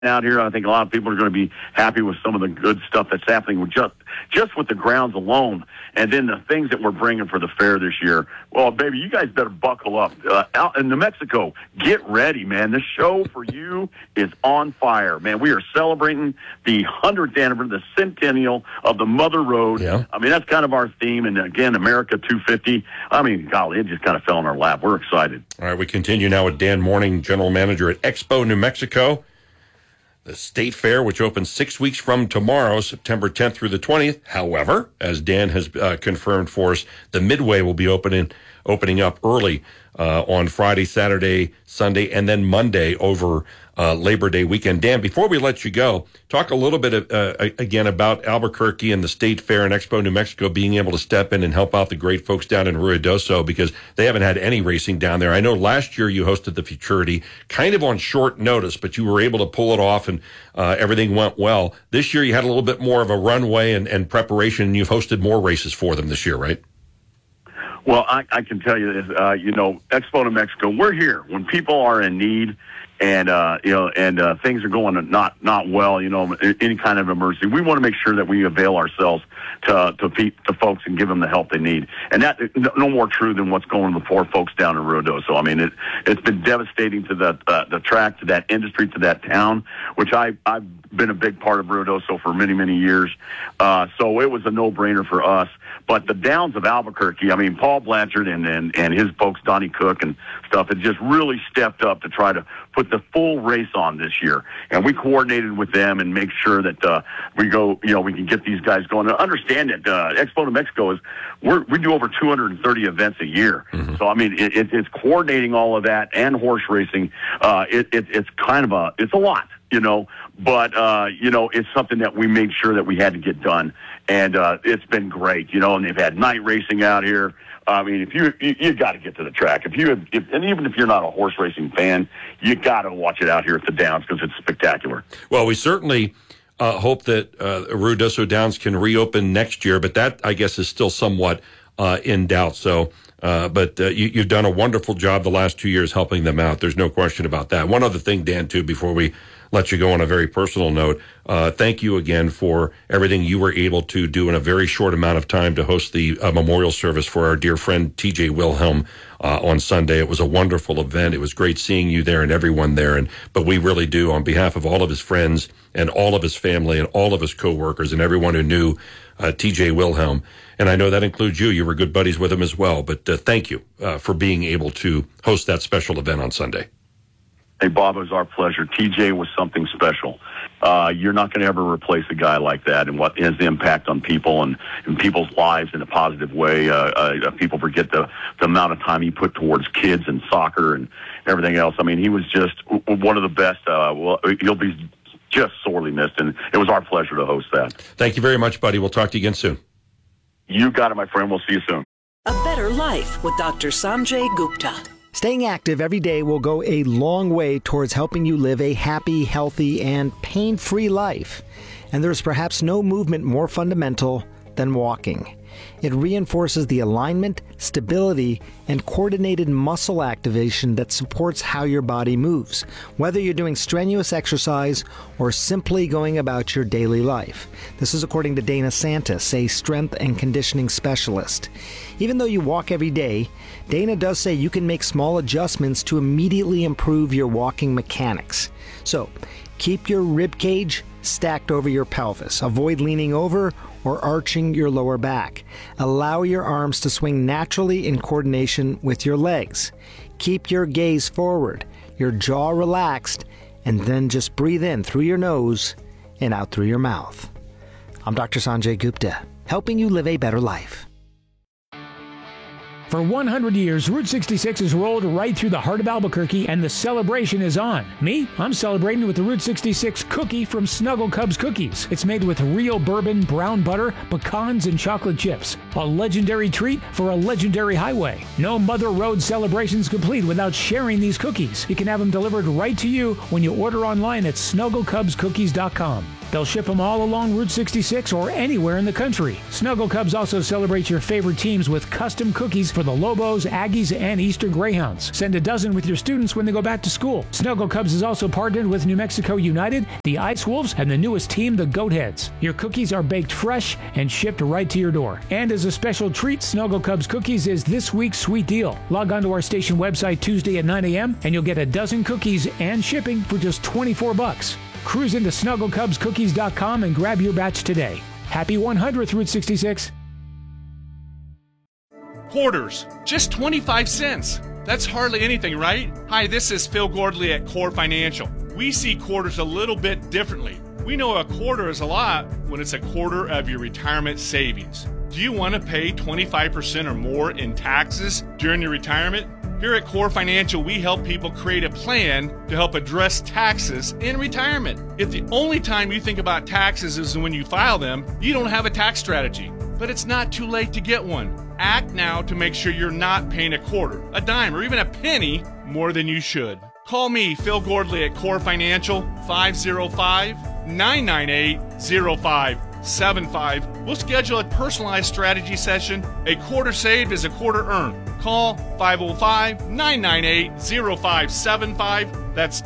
out here. I think a lot of people are going to be happy with some of the good stuff that's happening with just with the grounds alone. And then the things that we're bringing for the fair this year. Well, baby, you guys better buckle up. Out in New Mexico, get ready, man. This show for you is on fire, man. We are celebrating the 100th anniversary, the centennial of the Mother Road. Yeah. I mean, that's kind of our theme. And again, America 250. I mean, golly, it just kind of fell in our lap. We're excited. All right, we continue now with Dan Morning, General Manager at Expo New Mexico. The State Fair, which opens 6 weeks from tomorrow, September 10th through the 20th. However, as Dan has confirmed for us, the Midway will be opening up early on Friday, Saturday, Sunday, and then Monday over Labor Day weekend. Dan, before we let you go, talk a little bit again about Albuquerque and the State Fair and Expo New Mexico being able to step in and help out the great folks down in Ruidoso because they haven't had any racing down there. I know last year you hosted the Futurity kind of on short notice, but you were able to pull it off and everything went well. This year you had a little bit more of a runway and preparation, and you've hosted more races for them this year, right? Well, I can tell you this, Expo New Mexico, we're here when people are in need and things are going not well, any kind of emergency. We want to make sure that we avail ourselves to folks and give them the help they need. And that no more true than what's going on with poor folks down in Ruidoso. I mean, it's been devastating to the track, to that industry, to that town, which I've been a big part of Ruidoso for many, many years. So it was a no-brainer for us. But the Downs of Albuquerque, I mean, Paul Blanchard and his folks, Donnie Cook and stuff, had just really stepped up to try to put the full race on this year. And we coordinated with them and make sure that we can get these guys going. And understand that Expo New Mexico we do over 230 events a year. Mm-hmm. So, I mean, it's coordinating all of that and horse racing. It's kind of it's a lot. But it's something that we made sure that we had to get done. And it's been great, and they've had night racing out here. I mean, if you got to get to the track. And even if you're not a horse racing fan, you got to watch it out here at the Downs because it's spectacular. Well, we certainly hope that Ruidoso Downs can reopen next year, but that, I guess, is still somewhat in doubt. So, but you've done a wonderful job the last 2 years helping them out. There's no question about that. One other thing, Dan, too, before we let you go on a very personal note, thank you again for everything you were able to do in a very short amount of time to host the memorial service for our dear friend TJ Wilhelm on Sunday. It was a wonderful event. It was great seeing you there and everyone there. But we really do, on behalf of all of his friends and all of his family and all of his coworkers and everyone who knew TJ Wilhelm, and I know that includes you. You were good buddies with him as well. But thank you for being able to host that special event on Sunday. Hey, Bob, it was our pleasure. TJ was something special. You're not going to ever replace a guy like that and what his impact on people and people's lives in a positive way. People forget the amount of time he put towards kids and soccer and everything else. I mean, he was just one of the best. He'll be just sorely missed, and it was our pleasure to host that. Thank you very much, buddy. We'll talk to you again soon. You got it, my friend. We'll see you soon. A Better Life with Dr. Sanjay Gupta. Staying active every day will go a long way towards helping you live a happy, healthy, and pain-free life. And there's perhaps no movement more fundamental than walking. It reinforces the alignment, stability, and coordinated muscle activation that supports how your body moves, whether you're doing strenuous exercise or simply going about your daily life. This is according to Dana Santis, a strength and conditioning specialist. Even though you walk every day, Dana does say you can make small adjustments to immediately improve your walking mechanics. So, keep your rib cage stacked over your pelvis. Avoid leaning over or arching your lower back. Allow your arms to swing naturally in coordination with your legs. Keep your gaze forward, your jaw relaxed, and then just breathe in through your nose and out through your mouth. I'm Dr. Sanjay Gupta, helping you live a better life. For 100 years, Route 66 has rolled right through the heart of Albuquerque, and the celebration is on. Me? I'm celebrating with the Route 66 cookie from Snuggle Cubs Cookies. It's made with real bourbon, brown butter, pecans, and chocolate chips. A legendary treat for a legendary highway. No Mother Road celebration's complete without sharing these cookies. You can have them delivered right to you when you order online at snugglecubscookies.com. They'll ship them all along Route 66 or anywhere in the country. Snuggle Cubs also celebrates your favorite teams with custom cookies for the Lobos, Aggies, and Eastern Greyhounds. Send a dozen with your students when they go back to school. Snuggle Cubs is also partnered with New Mexico United, the Ice Wolves, and the newest team, the Goatheads. Your cookies are baked fresh and shipped right to your door. And as a special treat, Snuggle Cubs Cookies is this week's sweet deal. Log on to our station website Tuesday at 9 a.m. and you'll get a dozen cookies and shipping for just $24. Cruise into SnuggleCubsCookies.com and grab your batch today. Happy 100th Route 66. Quarters, just 25 cents. That's hardly anything, right? Hi, this is Phil Gordley at Core Financial. We see quarters a little bit differently. We know a quarter is a lot when it's a quarter of your retirement savings. Do you want to pay 25% or more in taxes during your retirement? Here at Core Financial, we help people create a plan to help address taxes in retirement. If the only time you think about taxes is when you file them, you don't have a tax strategy. But it's not too late to get one. Act now to make sure you're not paying a quarter, a dime, or even a penny more than you should. Call me, Phil Gordley at Core Financial, 505-998-0575. We'll schedule a personalized strategy session. A quarter saved is a quarter earned. Call 505-998-0575. That's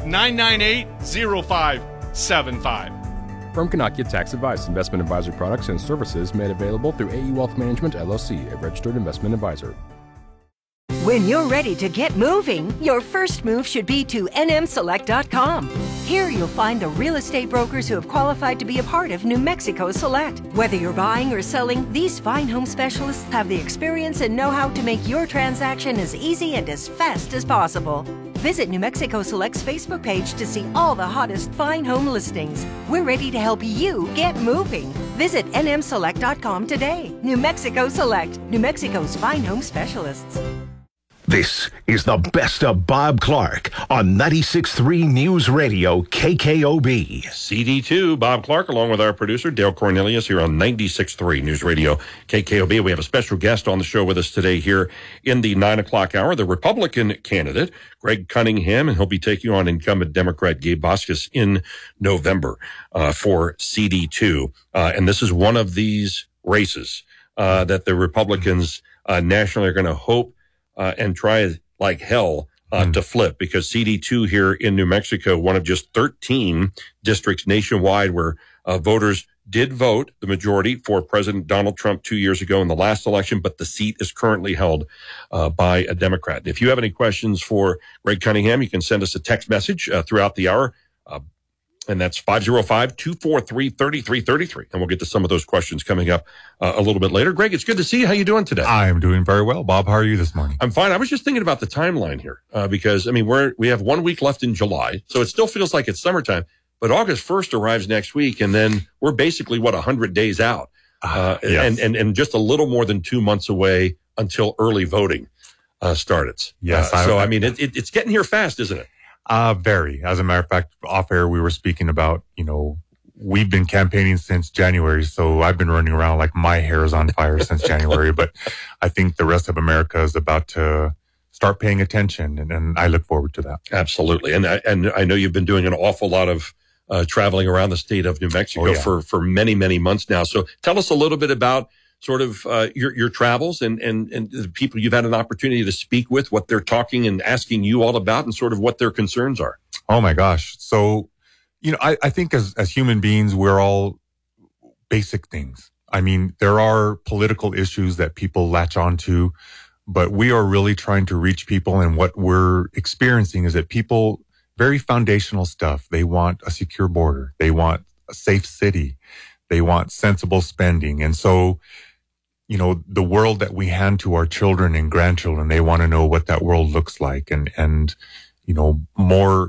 998-0575. Firm cannot get tax advice. Investment advisory products and services made available through AE Wealth Management, LLC, a registered investment advisor. When you're ready to get moving, your first move should be to nmselect.com. Here you'll find the real estate brokers who have qualified to be a part of New Mexico Select. Whether you're buying or selling, these fine home specialists have the experience and know-how to make your transaction as easy and as fast as possible. Visit New Mexico Select's Facebook page to see all the hottest fine home listings. We're ready to help you get moving. Visit nmselect.com today. New Mexico Select, New Mexico's fine home specialists. This is the best of Bob Clark on 96.3 News Radio KKOB. CD2, Bob Clark, along with our producer, Dale Cornelius, here on 96.3 News Radio KKOB. We have a special guest on the show with us today here in the 9 o'clock hour, the Republican candidate, Greg Cunningham, and he'll be taking on incumbent Democrat Gabe Vasquez in November for CD2. And this is one of these races that the Republicans nationally are going to hope and try like hell to flip, because CD2 here in New Mexico, one of just 13 districts nationwide where voters did vote the majority for President Donald Trump 2 years ago in the last election, but the seat is currently held by a Democrat. If you have any questions for Greg Cunningham, you can send us a text message throughout the hour. And that's 505-243-3333. And we'll get to some of those questions coming up a little bit later. Greg, it's good to see you. How you doing today? I am doing very well. Bob, how are you this morning? I'm fine. I was just thinking about the timeline here because, I mean, we have 1 week left in July, so it still feels like it's summertime. But August 1st arrives next week, and then we're basically, 100 days out. Yes. And just a little more than 2 months away until early voting starts. Yes. I mean, it's getting here fast, isn't it? Very. As a matter of fact, off air, we were speaking about, we've been campaigning since January, so I've been running around like my hair is on fire since January, but I think the rest of America is about to start paying attention, and I look forward to that. Absolutely. And I know you've been doing an awful lot of traveling around the state of New Mexico for many, many months now. So tell us a little bit about sort of your travels and the people you've had an opportunity to speak with, what they're talking and asking you all about, and sort of what their concerns are. Oh my gosh. So, I think as human beings, we're all basic things. I mean, there are political issues that people latch onto, but we are really trying to reach people. And what we're experiencing is that people, very foundational stuff. They want a secure border. They want a safe city. They want sensible spending. And so, the world that we hand to our children and grandchildren, they want to know what that world looks like. And more,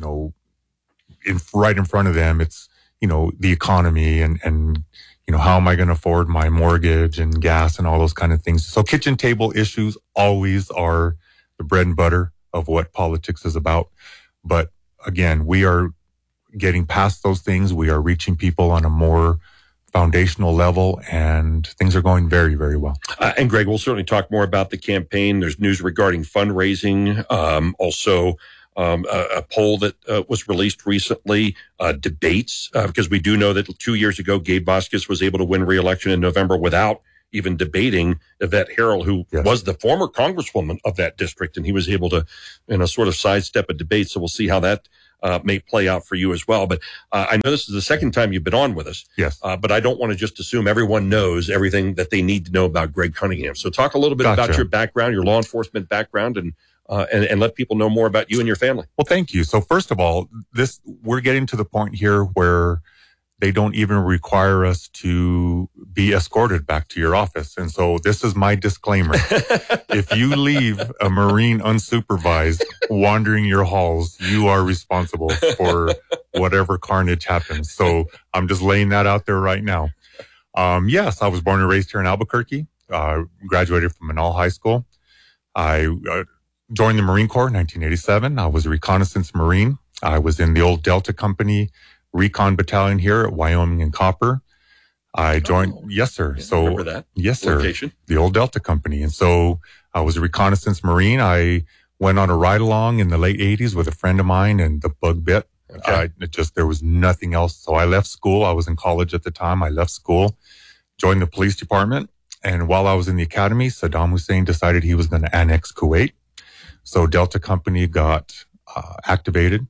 right in front of them, it's, the economy and how am I going to afford my mortgage and gas and all those kind of things. So kitchen table issues always are the bread and butter of what politics is about. But again, we are getting past those things. We are reaching people on a more foundational level, and things are going very, very well. And Greg, we'll certainly talk more about the campaign. There's news regarding fundraising. Also, a poll that was released recently, debates, because we do know that 2 years ago, Gabe Vasquez was able to win re-election in November without even debating Yvette Harrell, who was the former congresswoman of that district, and he was able to, sort of sidestep a debate. So we'll see how that may play out for you as well. But I know this is the second time you've been on with us. Yes. But I don't want to just assume everyone knows everything that they need to know about Greg Cunningham. So talk a little bit about your background, your law enforcement background, and let people know more about you and your family. Well, thank you. So first of all, we're getting to the point here where they don't even require us to be escorted back to your office. And so this is my disclaimer. If you leave a Marine unsupervised wandering your halls, you are responsible for whatever carnage happens. So I'm just laying that out there right now. Yes, I was born and raised here in Albuquerque, graduated from Manal High School. I joined the Marine Corps in 1987. I was a reconnaissance Marine. I was in the old Delta Company Recon Battalion here at Wyoming and Copper. I joined, yes, sir. Yeah, so, remember that? Yes, sir. Location? The old Delta Company. And so I was a reconnaissance Marine. I went on a ride along in the late 80s with a friend of mine and the bug bit. Okay. There was nothing else. So I left school. I was in college at the time. I left school, joined the police department. And while I was in the academy, Saddam Hussein decided he was going to annex Kuwait. So Delta Company got activated.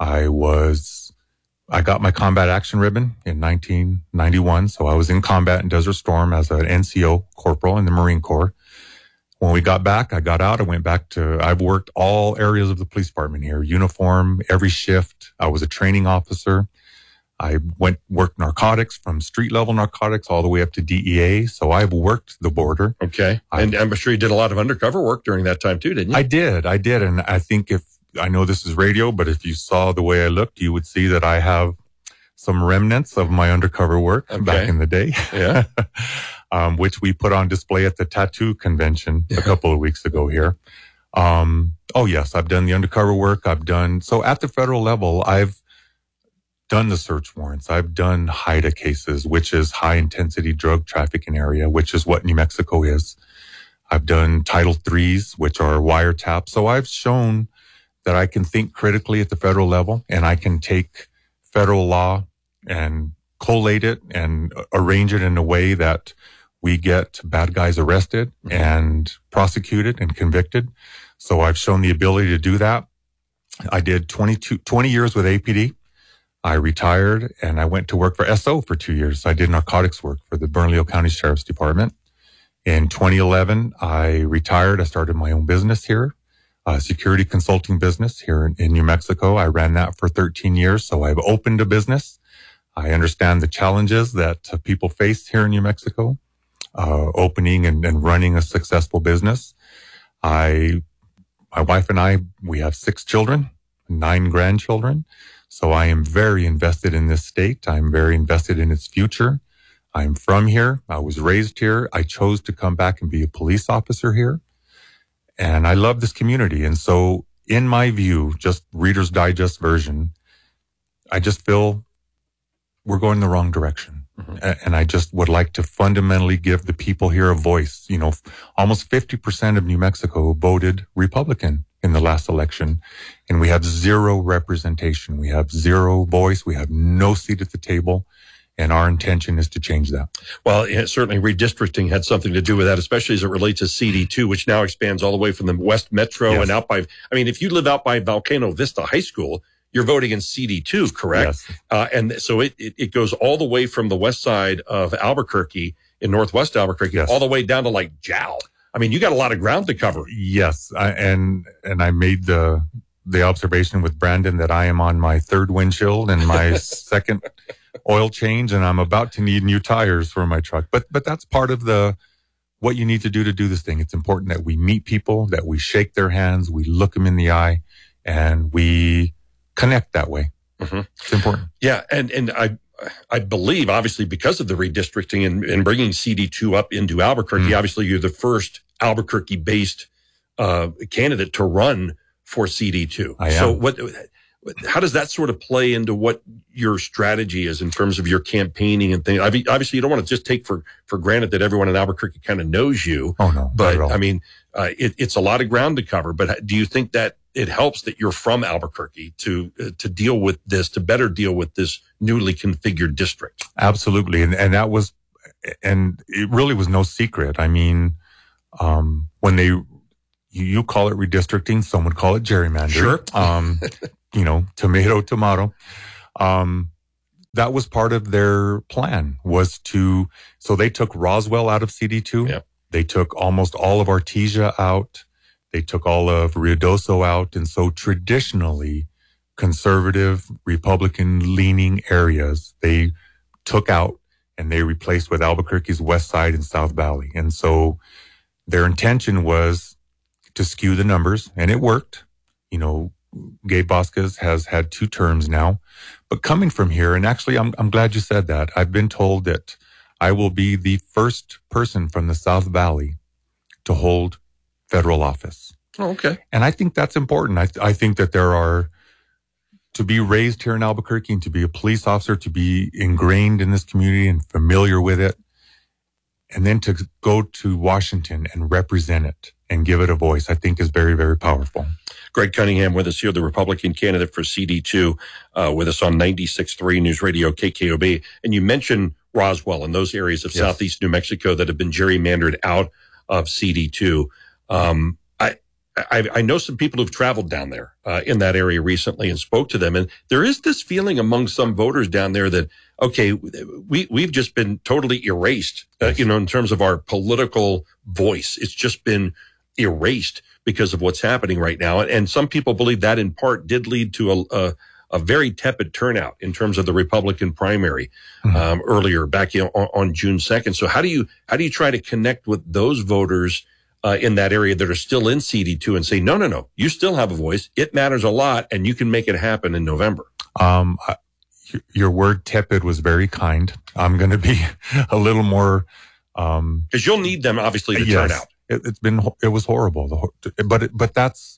I got my combat action ribbon in 1991. So I was in combat in Desert Storm as an NCO corporal in the Marine Corps. When we got back, I got out. I went back I've worked all areas of the police department here, uniform, every shift. I was a training officer. I worked narcotics, from street level narcotics all the way up to DEA. So I've worked the border. Okay. And I'm sure you did a lot of undercover work during that time too, didn't you? I did. And I think I know this is radio, but if you saw the way I looked, you would see that I have some remnants of my undercover work back in the day. Yeah. Which we put on display at the tattoo convention a couple of weeks ago here. Oh yes, I've done the undercover work. So at the federal level, I've done the search warrants. I've done HIDTA cases, which is high intensity drug trafficking area, which is what New Mexico is. I've done Title IIIs, which are wiretaps. So I've shown that I can think critically at the federal level, and I can take federal law and collate it and arrange it in a way that we get bad guys arrested and prosecuted and convicted. So I've shown the ability to do that. I did 20 years with APD. I retired and I went to work for SO for 2 years. I did narcotics work for the Bernalillo County Sheriff's Department. In 2011, I retired. I started my own business here. Security consulting business here in New Mexico. I ran that for 13 years. So I've opened a business. I understand the challenges that people face here in New Mexico, opening and running a successful business. My wife and I, we have 6 children, 9 grandchildren. So I am very invested in this state. I'm very invested in its future. I'm from here. I was raised here. I chose to come back and be a police officer here. And I love this community. And so in my view, just Reader's Digest version, I just feel we're going the wrong direction. And I just would like to fundamentally give the people here a voice. Almost 50% of New Mexico voted Republican in the last election, and we have 0 representation. We have 0 voice. We have no seat at the table. And our intention is to change that. Well, certainly redistricting had something to do with that, especially as it relates to CD2, which now expands all the way from the West Metro and out by, if you live out by Volcano Vista High School, you're voting in CD2, correct? Yes. And so it goes all the way from the west side of Albuquerque, in northwest Albuquerque, all the way down to like Jowl. You got a lot of ground to cover. Yes. And I made the observation with Brandon that I am on my 3rd windshield and my 2nd oil change, and I'm about to need new tires for my truck. But that's part of what you need to do this thing. It's important that we meet people, that we shake their hands, we look them in the eye, and we connect that way. It's important. Yeah. And I believe, obviously, because of the redistricting and bringing CD2 up into Albuquerque, obviously you're the first Albuquerque-based candidate to run for CD2. I am. So how does that sort of play into what your strategy is in terms of your campaigning and things? Obviously, you don't want to just take for granted that everyone in Albuquerque kind of knows you. Oh, no. But, it's a lot of ground to cover. But do you think that it helps that you're from Albuquerque to deal with this, to better deal with this newly configured district. Absolutely. And that was, and it really was no secret. I mean, when you call it redistricting, some would call it gerrymandering. Sure. Tomato. That was part of their plan, so they took Roswell out of CD2. Yep. They took almost all of Artesia out. They took all of Ruidoso out. And so traditionally, conservative, Republican-leaning areas, they took out and they replaced with Albuquerque's West Side and South Valley. And so their intention was to skew the numbers, and it worked. Gabe Vasquez has had 2 terms now. But coming from here, and actually I'm glad you said that, I've been told that I will be the first person from the South Valley to hold federal office. Oh, okay. And I think that's important. I think that to be raised here in Albuquerque and to be a police officer, to be ingrained in this community and familiar with it, and then to go to Washington and represent it and give it a voice, I think is very, very powerful. Greg Cunningham with us here, the Republican candidate for CD2, with us on 96.3 News Radio KKOB. And you mentioned Roswell and those areas of southeast New Mexico that have been gerrymandered out of CD2. I know some people who've traveled down there in that area recently and spoke to them. And there is this feeling among some voters down there that, okay, we've just been totally erased, in terms of our political voice. It's just been erased because of what's happening right now. And some people believe that in part did lead to a very tepid turnout in terms of the Republican primary earlier back on June 2nd. So how do you try to connect with those voters in that area that are still in CD2 and say, no, you still have a voice. It matters a lot, and you can make it happen in November. Your word tepid was very kind. I'm going to be a little more, because you'll need them obviously to turn out. It was horrible. But that's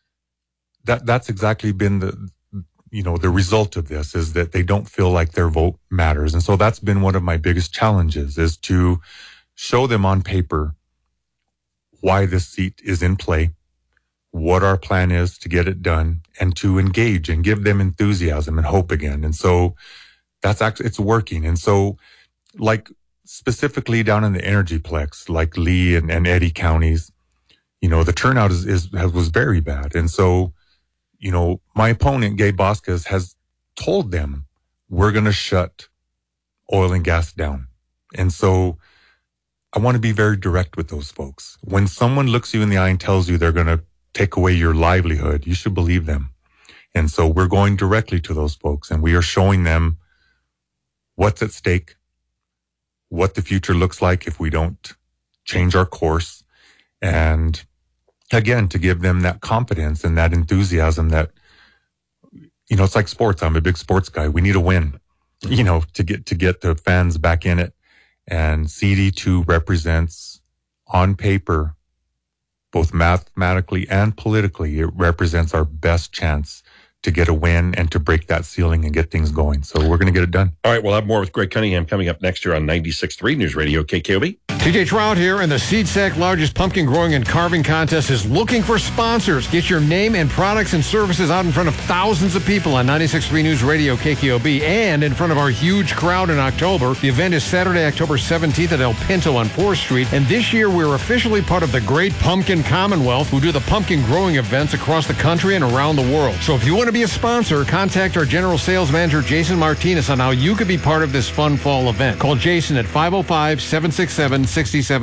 exactly been the result of this, is that they don't feel like their vote matters. And so that's been one of my biggest challenges, is to show them on paper why this seat is in play, what our plan is to get it done, and to engage and give them enthusiasm and hope again. And so it's working. And so, like, specifically down in the Energyplex, like Lee and Eddy counties, the turnout was very bad. And so, my opponent, Gabe Vasquez, has told them, we're going to shut oil and gas down. And so I want to be very direct with those folks. When someone looks you in the eye and tells you they're going to take away your livelihood, you should believe them. And so we're going directly to those folks, and we are showing them what's at stake, what the future looks like if we don't change our course. And again, to give them that confidence and that enthusiasm that, it's like sports. I'm a big sports guy. We need a win, to get the fans back in it. And CD2 represents, on paper, both mathematically and politically, it represents our best chance to get a win and to break that ceiling and get things going. So we're going to get it done. All right, we'll have more with Greg Cunningham coming up next year on 96.3 News Radio KKOB. TJ Trout here, and the SeedSack largest pumpkin growing and carving contest is looking for sponsors. Get your name and products and services out in front of thousands of people on 96.3 News Radio KKOB and in front of our huge crowd in October. The event is Saturday, October 17th at El Pinto on 4th Street, and this year we're officially part of the Great Pumpkin Commonwealth, who do the pumpkin growing events across the country and around the world. So if you want to be a sponsor, contact our General Sales Manager, Jason Martinez, on how you could be part of this fun fall event. Call Jason at 505-767-6700.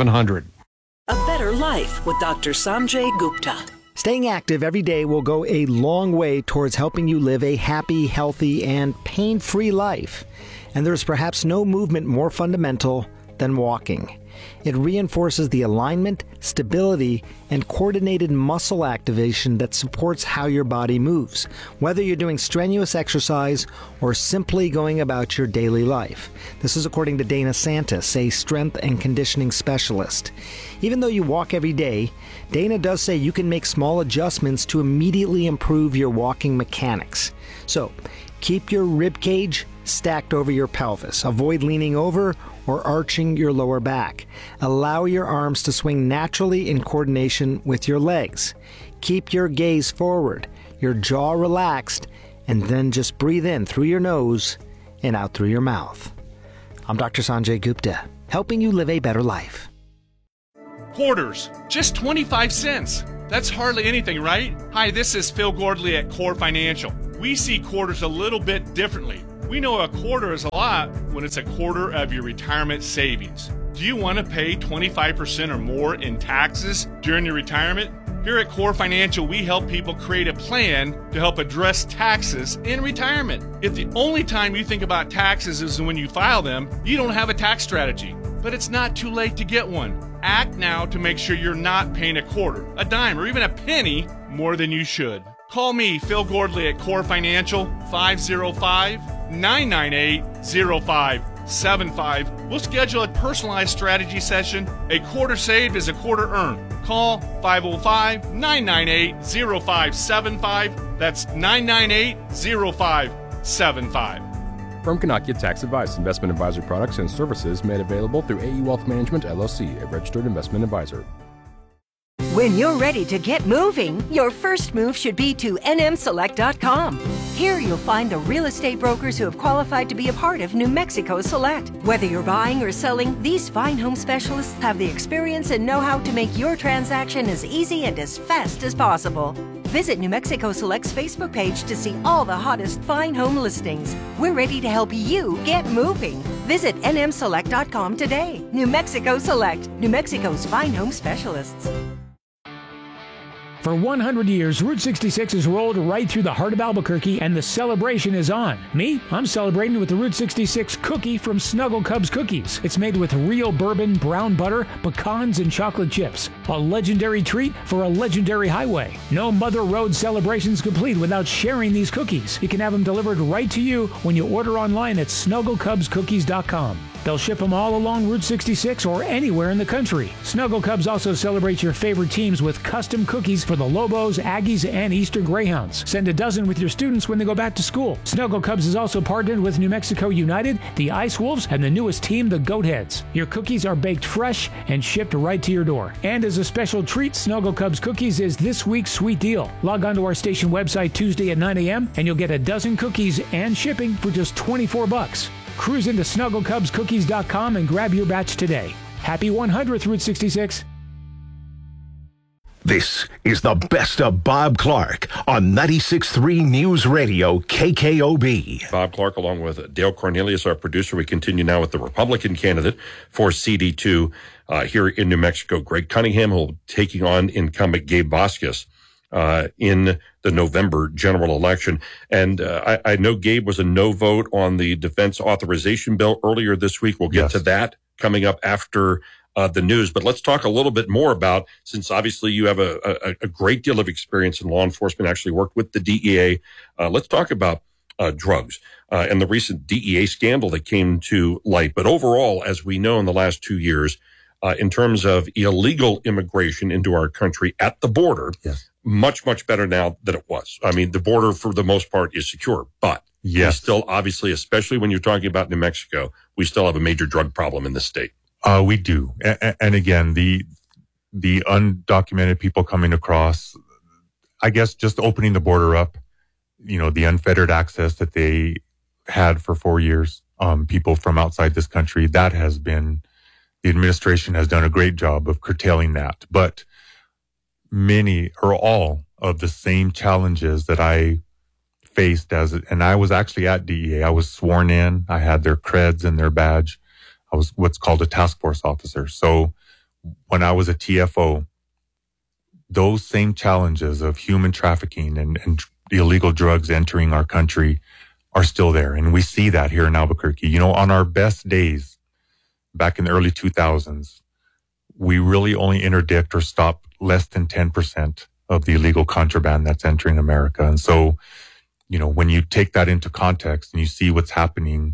A better life with Dr. Sanjay Gupta. Staying active every day will go a long way towards helping you live a happy, healthy, and pain-free life. And there's perhaps no movement more fundamental than walking. It reinforces the alignment, stability, and coordinated muscle activation that supports how your body moves, whether you're doing strenuous exercise or simply going about your daily life. This is according to Dana Santis, a strength and conditioning specialist. Even though you walk every day, Dana does say you can make small adjustments to immediately improve your walking mechanics. So, keep your rib cage, stacked over your pelvis. Avoid leaning over or arching your lower back. Allow your arms to swing naturally in coordination with your legs. Keep your gaze forward, your jaw relaxed, and then just breathe in through your nose and out through your mouth. I'm Dr. Sanjay Gupta, helping you live a better life. Quarters, just 25 cents. That's hardly anything, right? Hi, this is Phil Gordley at Core Financial. We see quarters a little bit differently. We know a quarter is a lot when it's a quarter of your retirement savings. Do you want to pay 25% or more in taxes during your retirement? Here at Core Financial, we help people create a plan to help address taxes in retirement. If the only time you think about taxes is when you file them, you don't have a tax strategy. But it's not too late to get one. Act now to make sure you're not paying a quarter, a dime, or even a penny more than you should. Call me, Phil Gordley, at Core Financial, 505-998-0575. We'll schedule a personalized strategy session. A quarter saved is a quarter earned. Call 505-998-0575. That's 998-0575. Firm cannot get tax advice. Investment advisory products and services made available through AE Wealth Management, LLC, a registered investment advisor. When you're ready to get moving, your first move should be to nmselect.com. Here you'll find the real estate brokers who have qualified to be a part of New Mexico Select. Whether you're buying or selling, these fine home specialists have the experience and know-how to make your transaction as easy and as fast as possible. Visit New Mexico Select's Facebook page to see all the hottest fine home listings. We're ready to help you get moving. Visit nmselect.com today. New Mexico Select, New Mexico's fine home specialists. For 100 years, Route 66 has rolled right through the heart of Albuquerque, and the celebration is on. Me, I'm celebrating with the Route 66 cookie from Snuggle Cubs Cookies. It's made with real bourbon, brown butter, pecans, and chocolate chips. A legendary treat for a legendary highway. No Mother Road celebration's complete without sharing these cookies. You can have them delivered right to you when you order online at snugglecubscookies.com. They'll ship them all along Route 66 or anywhere in the country. Snuggle Cubs also celebrates your favorite teams with custom cookies for the Lobos, Aggies, and Eastern Greyhounds. Send a dozen with your students when they go back to school. Snuggle Cubs is also partnered with New Mexico United, the Ice Wolves, and the newest team, the Goatheads. Your cookies are baked fresh and shipped right to your door. And as a special treat, Snuggle Cubs Cookies is this week's sweet deal. Log on to our station website Tuesday at 9 a.m. and you'll get a dozen cookies and shipping for just $24. Cruise into snugglecubscookies.com and grab your batch today. Happy 100th Route 66. This is the best of Bob Clark on 96.3 News Radio, KKOB. Bob Clark along with Dale Cornelius, our producer. We continue now with the Republican candidate for CD2 here in New Mexico, Greg Cunningham, who will be taking on incumbent Gabe Vasquez in the November general election. And I know Gabe was a no vote on the defense authorization bill earlier this week. We'll get to that coming up after the news. But let's talk a little bit more about, since obviously you have a great deal of experience in law enforcement, actually worked with the DEA. Let's talk about drugs and the recent DEA scandal that came to light. But overall, as we know in the last 2 years, in terms of illegal immigration into our country at the border, much, much better now than it was. I mean, the border for the most part is secure, but we still obviously, especially when you're talking about New Mexico, we still have a major drug problem in the state. We do. And again, the undocumented people coming across, I guess just opening the border up, the unfettered access that they had for 4 years, people from outside this country, that has been, the administration has done a great job of curtailing that. But many or all of the same challenges that I faced and I was actually at DEA. I was sworn in. I had their creds and their badge. I was what's called a task force officer. So when I was a TFO, those same challenges of human trafficking and illegal drugs entering our country are still there. And we see that here in Albuquerque. On our best days back in the early 2000s, we really only interdict or stop less than 10% of the illegal contraband that's entering America. And so, when you take that into context and you see what's happening,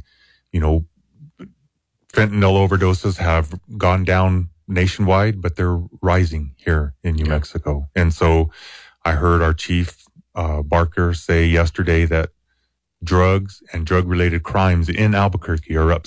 fentanyl overdoses have gone down nationwide, but they're rising here in New Mexico. And so I heard our chief, Barker, say yesterday that drugs and drug-related crimes in Albuquerque are up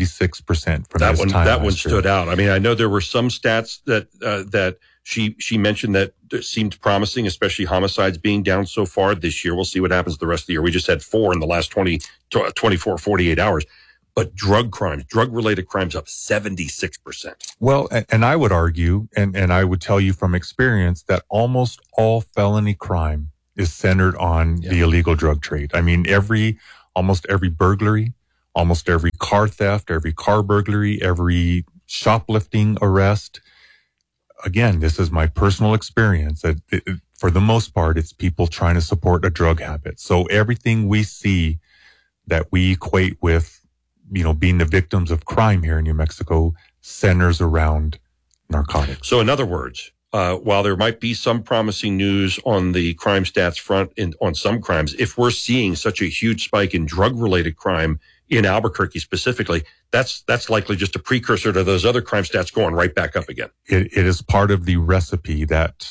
76% from that this one. time That one last year. stood out. I mean, I know there were some stats that she mentioned that seemed promising, especially homicides being down so far this year. We'll see what happens the rest of the year. We just had 4 in the last 24, 48 hours. But drug-related crimes up 76%. Well, and I would argue, and I would tell you from experience, that almost all felony crime is centered on the illegal drug trade. I mean, almost every burglary, almost every car theft, every car burglary, every shoplifting arrest. Again, this is my personal experience that for the most part, it's people trying to support a drug habit. So everything we see that we equate with, being the victims of crime here in New Mexico centers around narcotics. So in other words, while there might be some promising news on the crime stats front on some crimes, if we're seeing such a huge spike in drug-related crime in Albuquerque specifically, that's likely just a precursor to those other crime stats going right back up again. It is part of the recipe that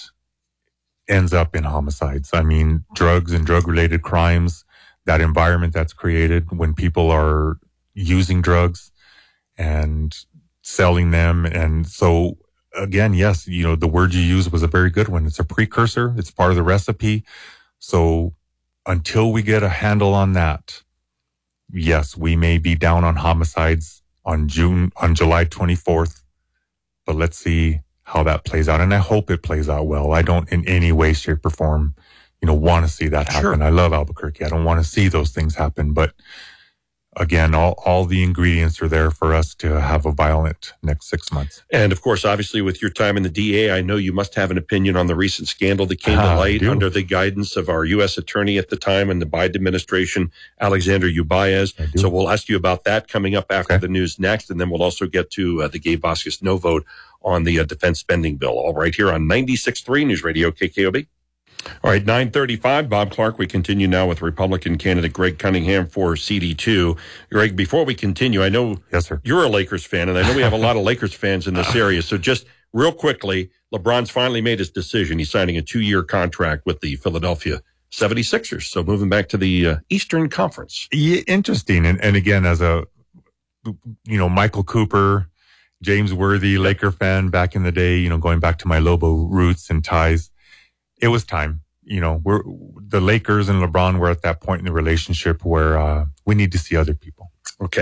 ends up in homicides. I mean, drugs and drug-related crimes, that environment that's created when people are using drugs and selling them. And so again, yes, the word you used was a very good one. It's a precursor. It's part of the recipe. So until we get a handle on that, yes, we may be down on homicides on July 24th, but let's see how that plays out. And I hope it plays out well. I don't in any way, shape or form, want to see that happen. Sure. I love Albuquerque. I don't want to see those things happen, but again, all the ingredients are there for us to have a violent next 6 months. And of course, obviously, with your time in the DA, I know you must have an opinion on the recent scandal that came to light under the guidance of our U.S. attorney at the time and the Biden administration, Alexander Ubaez. So we'll ask you about that coming up after the news next. And then we'll also get to the Gabe Vasquez no vote on the defense spending bill. All right, here on 96.3 News Radio KKOB. All right, 9:35, Bob Clark. We continue now with Republican candidate Greg Cunningham for CD2. Greg, before we continue, I know you're a Lakers fan, and I know we have a lot of Lakers fans in this area. So just real quickly, LeBron's finally made his decision. He's signing a 2-year contract with the Philadelphia 76ers. So moving back to the Eastern Conference. Yeah, interesting. And again, as a, Michael Cooper, James Worthy, Laker fan back in the day, going back to my Lobo roots and ties, it was time. The Lakers and LeBron were at that point in the relationship where we need to see other people. Okay.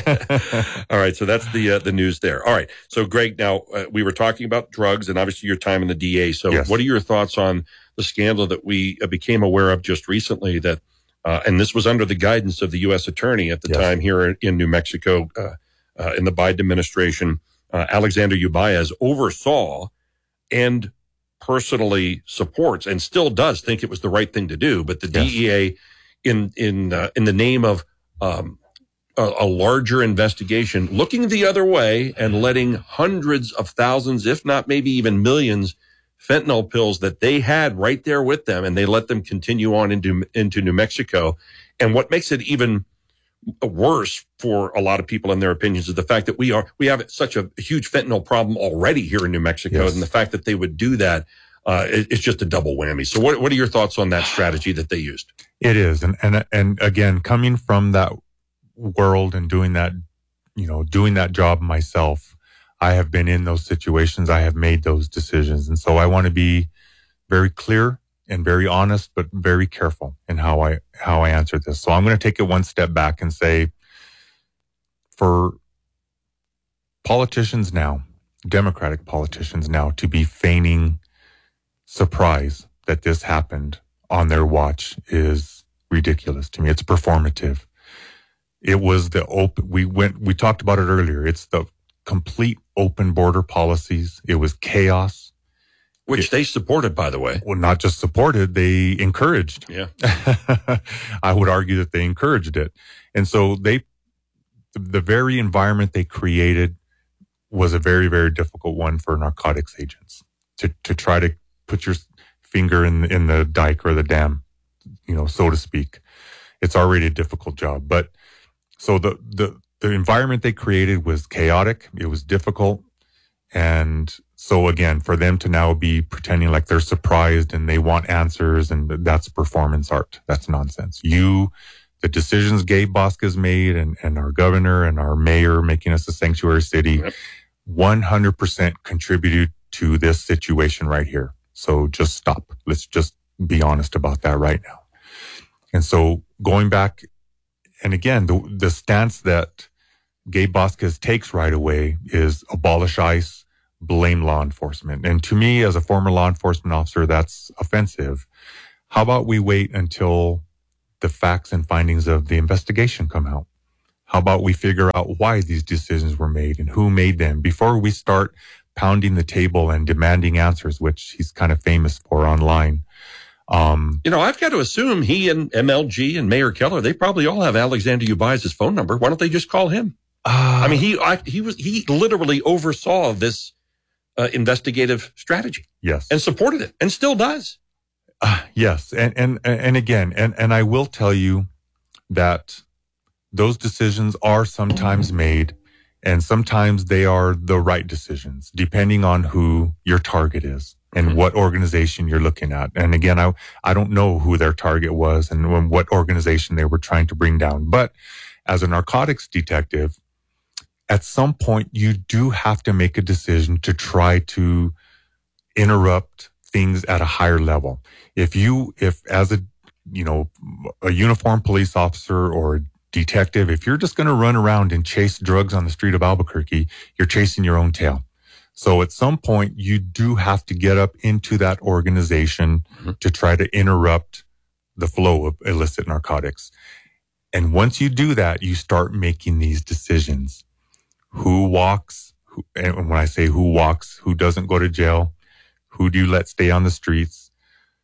All right. So that's the news there. All right. So Greg, now we were talking about drugs and obviously your time in the DA. So what are your thoughts on the scandal that we became aware of just recently that, and this was under the guidance of the U.S. attorney at the time here in New Mexico, in the Biden administration, Alexander Ubaez oversaw and personally supports and still does think it was the right thing to do. But the DEA in the name of, a larger investigation, looking the other way and letting hundreds of thousands, if not maybe even millions, fentanyl pills that they had right there with them, and they let them continue on into New Mexico. And what makes it even worse for a lot of people in their opinions is the fact that we have such a huge fentanyl problem already here in New Mexico, and the fact that they would do that, it's just a double whammy. So what are your thoughts on that strategy that they used? It is. And again, coming from that world and doing that job myself, I have been in those situations. I have made those decisions. And so I want to be very clear and very honest, but very careful in how I answer this. So I'm going to take it one step back and say, for politicians now, Democratic politicians now, to be feigning surprise that this happened on their watch is ridiculous to me. It's performative. It was we talked about it earlier. It's the complete open border policies. It was chaos. Which they supported, by the way. Well, not just supported, they encouraged. Yeah. I would argue that they encouraged it. And so the very environment they created was a very, very difficult one for narcotics agents to try to put your finger in the dike or the dam, so to speak. It's already a difficult job. But so the environment they created was chaotic. It was difficult. And so again, for them to now be pretending like they're surprised and they want answers, and that's performance art. That's nonsense. The the decisions Gabe Bosca's made and our governor and our mayor making us a sanctuary city 100% contributed to this situation right here. So just stop. Let's just be honest about that right now. And so going back, and again, the stance that Gabe Bosca takes right away is abolish ICE, blame law enforcement. And to me, as a former law enforcement officer, that's offensive. How about we wait until the facts and findings of the investigation come out? How about we figure out why these decisions were made and who made them before we start pounding the table and demanding answers, which he's kind of famous for online. I've got to assume he and MLG and Mayor Keller, they probably all have Alexander Ubias' phone number. Why don't they just call him? He literally oversaw this investigative strategy. Yes. And supported it and still does. Yes. And again, and I will tell you that those decisions are sometimes made, and sometimes they are the right decisions, depending on who your target is and what organization you're looking at. And again, I don't know who their target was and what organization they were trying to bring down. But as a narcotics detective, at some point you do have to make a decision to try to interrupt things at a higher level. If as a uniformed police officer or a detective, if you're just going to run around and chase drugs on the street of Albuquerque, you're chasing your own tail. So at some point, you do have to get up into that organization to try to interrupt the flow of illicit narcotics. And once you do that, you start making these decisions. Who walks? And when I say who walks, who doesn't go to jail? Who do you let stay on the streets?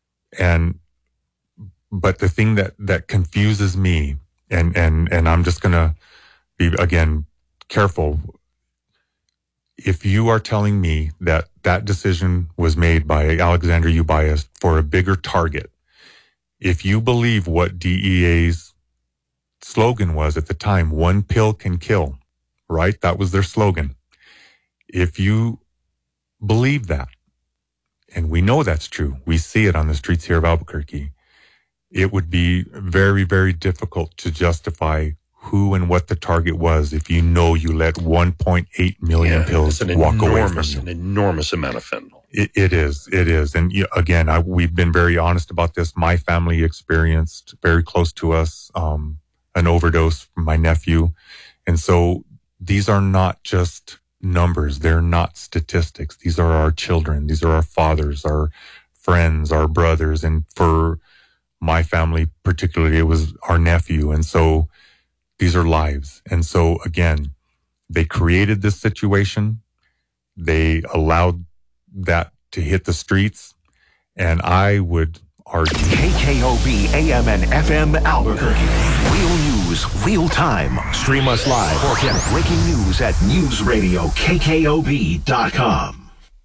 But the thing that confuses me, and I'm just going to be, again, careful. If you are telling me that decision was made by Alexander Ubias for a bigger target, if you believe what DEA's slogan was at the time, one pill can kill, right? That was their slogan. If you believe that, and we know that's true, we see it on the streets here of Albuquerque, it would be very, very difficult to justify who and what the target was if you know you let 1.8 million pills walk away from you. An enormous amount of fentanyl. It is. And again, we've been very honest about this. My family experienced very close to us an overdose from my nephew. And so these are not just numbers. They're not statistics. These are our children. These are our fathers, our friends, our brothers. And for my family particularly, it was our nephew. And so these are lives. And so again, they created this situation. They allowed that to hit the streets. And I would argue KKOB AM and FM Albuquerque. Real news, real time. Stream us live or get breaking news at newsradiokkob.com.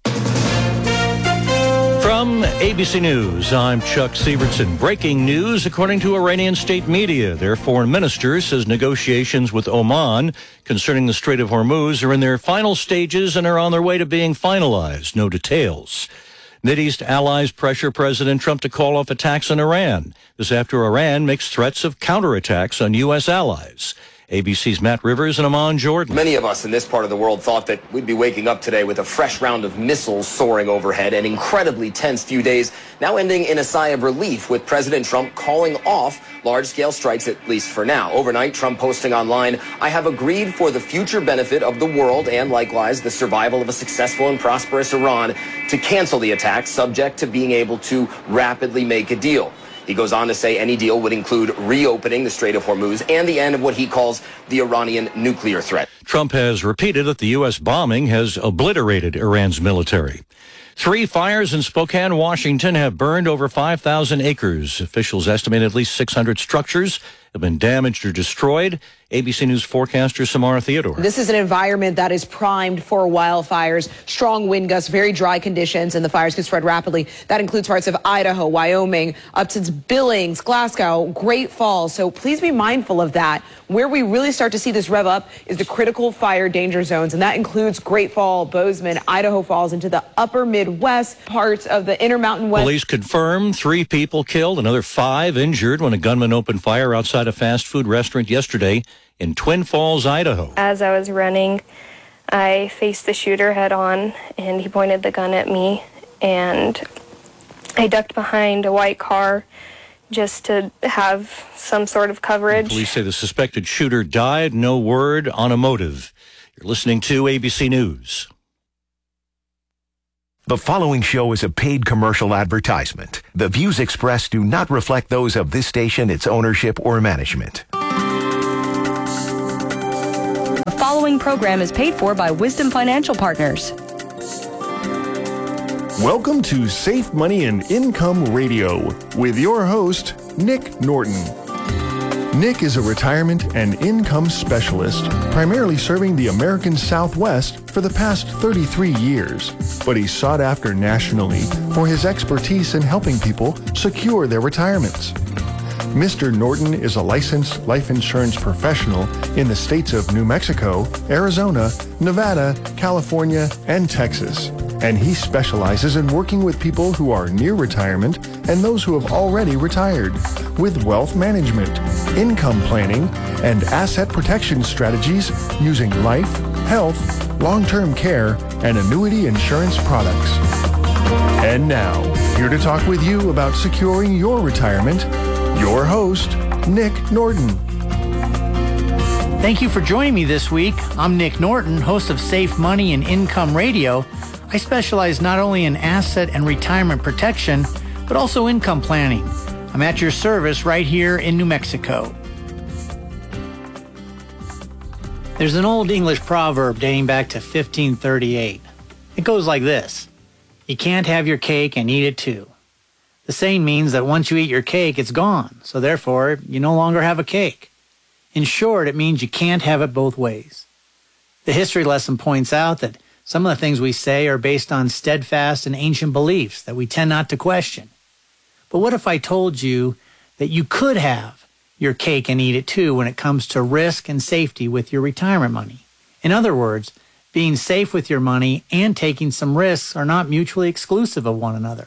From ABC News, I'm Chuck Sievertson. Breaking news, according to Iranian state media. Their foreign minister says negotiations with Oman concerning the Strait of Hormuz are in their final stages and are on their way to being finalized. No details. Mideast allies pressure President Trump to call off attacks on Iran. This after Iran makes threats of counterattacks on U.S. allies. ABC's Matt Rivers and Amon Jordan. Many of us in this part of the world thought that we'd be waking up today with a fresh round of missiles soaring overhead. An incredibly tense few days now ending in a sigh of relief with President Trump calling off large-scale strikes, at least for now. Overnight, Trump posting online, "I have agreed for the future benefit of the world and likewise the survival of a successful and prosperous Iran to cancel the attacks, subject to being able to rapidly make a deal." He goes on to say any deal would include reopening the Strait of Hormuz and the end of what he calls the Iranian nuclear threat. Trump has repeated that the U.S. bombing has obliterated Iran's military. 3 fires in Spokane, Washington have burned over 5,000 acres. Officials estimate at least 600 structures have been damaged or destroyed. ABC News forecaster Samara Theodore. This is an environment that is primed for wildfires, strong wind gusts, very dry conditions, and the fires can spread rapidly. That includes parts of Idaho, Wyoming, up to Billings, Glasgow, Great Falls. So please be mindful of that Where we really start to see this rev up is the critical fire danger zones, and that includes Great Fall, Bozeman, Idaho Falls, into the upper Midwest, parts of the Intermountain West. Police confirm 3 people killed, another 5 injured when a gunman opened fire outside a fast food restaurant yesterday in Twin Falls, Idaho. As I was running, I faced the shooter head on, and he pointed the gun at me, and I ducked behind a white car just to have some sort of coverage. Police say the suspected shooter died. No word on a motive. You're listening to ABC News. The following show is a paid commercial advertisement. The views expressed do not reflect those of this station, its ownership, or management. The following program is paid for by Wisdom Financial Partners. Welcome to Safe Money and Income Radio with your host, Nick Norton. Nick is a retirement and income specialist, primarily serving the American Southwest for the past 33 years, but he's sought after nationally for his expertise in helping people secure their retirements. Mr. Norton is a licensed life insurance professional in the states of New Mexico, Arizona, Nevada, California, and Texas. And he specializes in working with people who are near retirement and those who have already retired with wealth management, income planning, and asset protection strategies using life, health, long-term care, and annuity insurance products. And now, here to talk with you about securing your retirement, your host, Nick Norton. Thank you for joining me this week. I'm Nick Norton, host of Safe Money and Income Radio. I specialize not only in asset and retirement protection, but also income planning. I'm at your service right here in New Mexico. There's an old English proverb dating back to 1538. It goes like this: you can't have your cake and eat it too. The saying means that once you eat your cake, it's gone, so therefore you no longer have a cake. In short, it means you can't have it both ways. The history lesson points out that some of the things we say are based on steadfast and ancient beliefs that we tend not to question. But what if I told you that you could have your cake and eat it too when it comes to risk and safety with your retirement money? In other words, being safe with your money and taking some risks are not mutually exclusive of one another.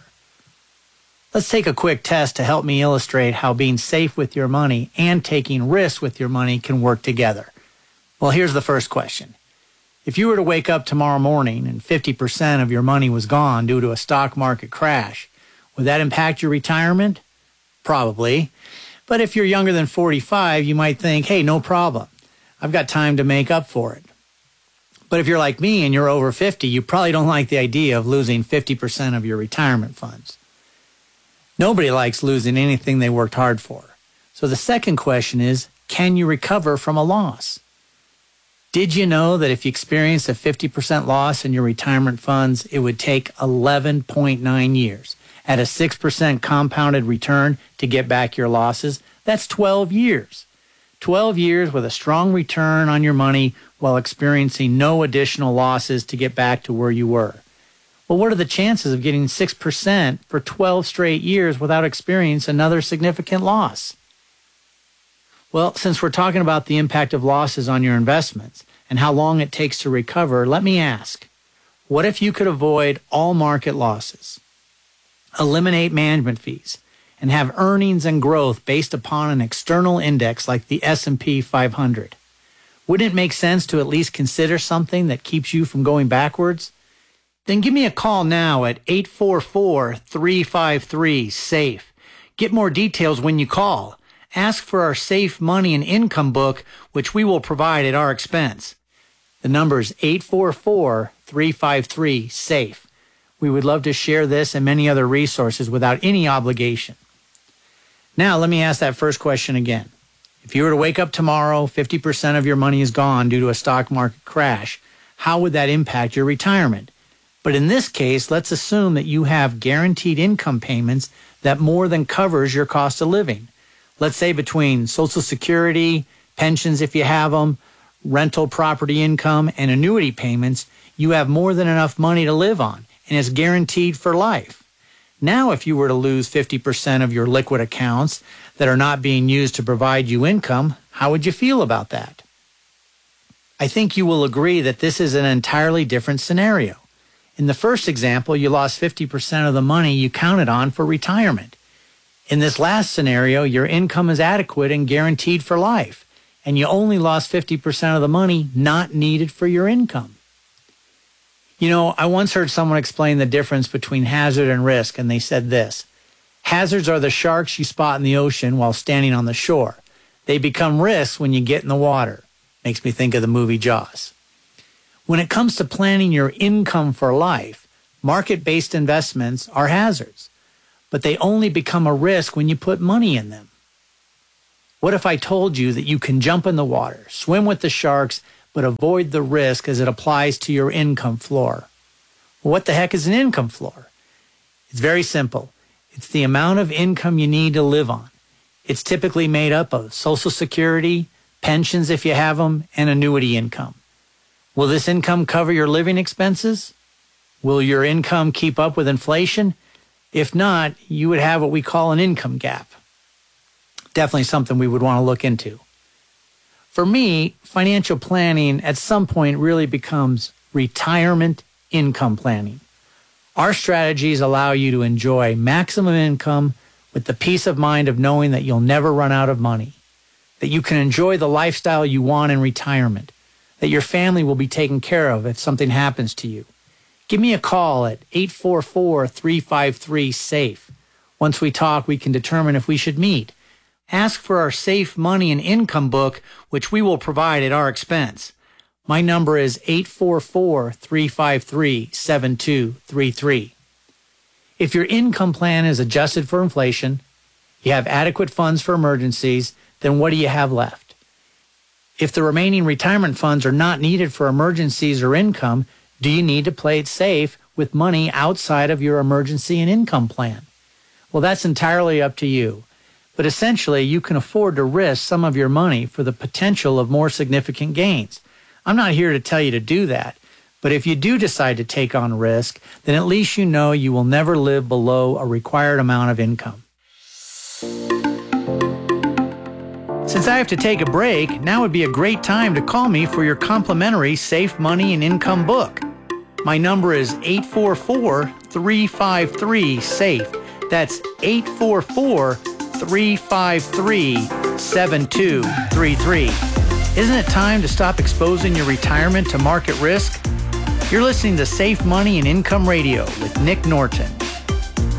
Let's take a quick test to help me illustrate how being safe with your money and taking risks with your money can work together. Well, here's the first question. If you were to wake up tomorrow morning and 50% of your money was gone due to a stock market crash, would that impact your retirement? Probably. But if you're younger than 45, you might think, hey, no problem. I've got time to make up for it. But if you're like me and you're over 50, you probably don't like the idea of losing 50% of your retirement funds. Nobody likes losing anything they worked hard for. So the second question is, can you recover from a loss? Did you know that if you experienced a 50% loss in your retirement funds, it would take 11.9 years at a 6% compounded return to get back your losses? That's 12 years. 12 years with a strong return on your money while experiencing no additional losses to get back to where you were. Well, what are the chances of getting 6% for 12 straight years without experiencing another significant loss? Well, since we're talking about the impact of losses on your investments and how long it takes to recover, let me ask, what if you could avoid all market losses, eliminate management fees, and have earnings and growth based upon an external index like the S&P 500? Wouldn't it make sense to at least consider something that keeps you from going backwards? Then give me a call now at 844-353-SAFE. Get more details when you call. Ask for our Safe Money and Income book, which we will provide at our expense. The number is 844-353-SAFE. We would love to share this and many other resources without any obligation. Now, let me ask that first question again. If you were to wake up tomorrow, 50% of your money is gone due to a stock market crash, how would that impact your retirement? But in this case, let's assume that you have guaranteed income payments that more than covers your cost of living. Let's say between Social Security, pensions if you have them, rental property income, and annuity payments, you have more than enough money to live on, and it's guaranteed for life. Now, if you were to lose 50% of your liquid accounts that are not being used to provide you income, how would you feel about that? I think you will agree that this is an entirely different scenario. In the first example, you lost 50% of the money you counted on for retirement. In this last scenario, your income is adequate and guaranteed for life, and you only lost 50% of the money not needed for your income. You know, I once heard someone explain the difference between hazard and risk, and they said this: hazards are the sharks you spot in the ocean while standing on the shore. They become risks when you get in the water. Makes me think of the movie Jaws. When it comes to planning your income for life, market-based investments are hazards, but they only become a risk when you put money in them. What if I told you that you can jump in the water, swim with the sharks, but avoid the risk as it applies to your income floor? Well, what the heck is an income floor? It's very simple. It's the amount of income you need to live on. It's typically made up of Social Security, pensions if you have them, and annuity income. Will this income cover your living expenses? Will your income keep up with inflation? If not, you would have what we call an income gap. Definitely something we would want to look into. For me, financial planning at some point really becomes retirement income planning. Our strategies allow you to enjoy maximum income with the peace of mind of knowing that you'll never run out of money, that you can enjoy the lifestyle you want in retirement, that your family will be taken care of if something happens to you. Give me a call at 844-353-SAFE. Once we talk, we can determine if we should meet. Ask for our Safe Money and Income book, which we will provide at our expense. My number is 844-353-7233. If your income plan is adjusted for inflation, you have adequate funds for emergencies, then what do you have left? If the remaining retirement funds are not needed for emergencies or income, do you need to play it safe with money outside of your emergency and income plan? Well, that's entirely up to you. But essentially, you can afford to risk some of your money for the potential of more significant gains. I'm not here to tell you to do that, but if you do decide to take on risk, then at least you know you will never live below a required amount of income. Since I have to take a break, now would be a great time to call me for your complimentary Safe Money and Income book. My number is 844-353-SAFE. That's 844-353-7233. Isn't it time to stop exposing your retirement to market risk? You're listening to Safe Money and Income Radio with Nick Norton.